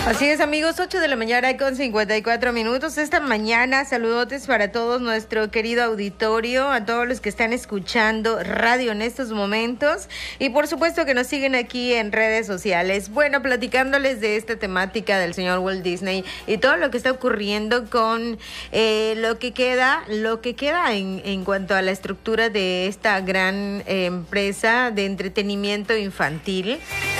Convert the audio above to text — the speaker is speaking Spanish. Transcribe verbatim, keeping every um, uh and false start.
Así es, amigos, ocho de la mañana con cincuenta y cuatro minutos. Esta mañana, saludotes para todos nuestro querido auditorio, a todos los que están escuchando radio en estos momentos y por supuesto que nos siguen aquí en redes sociales. Bueno, platicándoles de esta temática del señor Walt Disney y todo lo que está ocurriendo con eh, lo que queda, lo que queda en, en cuanto a la estructura de esta gran eh, empresa de entretenimiento infantil.